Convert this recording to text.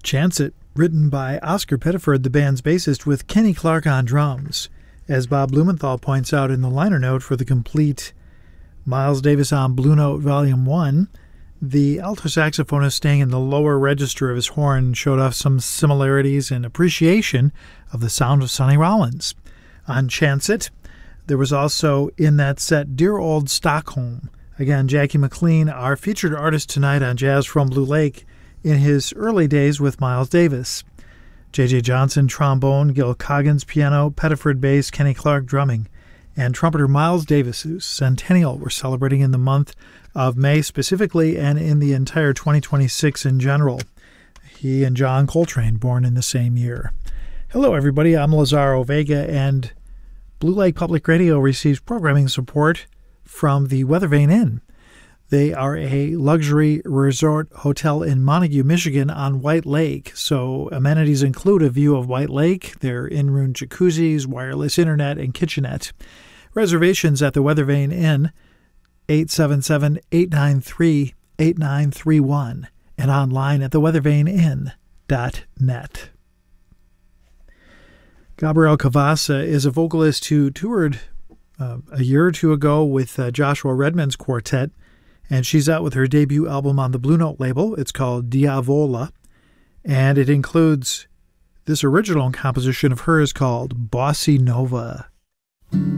Chance It, written by Oscar Pettiford, the band's bassist, with Kenny Clark on drums. As Bob Blumenthal points out in the liner note for the complete Miles Davis on Blue Note Volume 1, the alto saxophonist staying in the lower register of his horn showed off some similarities and appreciation of the sound of Sonny Rollins. On Chance It, there was also in that set Dear Old Stockholm. Again, Jackie McLean, our featured artist tonight on Jazz from Blue Lake, in his early days with Miles Davis. J.J. Johnson, trombone, Gil Coggins, piano, Pettiford bass, Kenny Clark drumming, and trumpeter Miles Davis, whose centennial we're celebrating in the month of May specifically and in the entire 2026 in general. He and John Coltrane born in the same year. Hello, everybody. I'm Lazaro Vega, and Blue Lake Public Radio receives programming support from the Weathervane Inn. They are a luxury resort hotel in Montague, Michigan on White Lake. So amenities include a view of White Lake, their in-room jacuzzis, wireless internet, and kitchenette. Reservations at the Weathervane Inn, 877-893-8931, and online at theweathervaneinn.net. Gabrielle Cavassa is a vocalist who toured a year or two ago with Joshua Redman's quartet, and she's out with her debut album on the Blue Note label. It's called Diavola, and it includes this original composition of hers called Bossy Nova.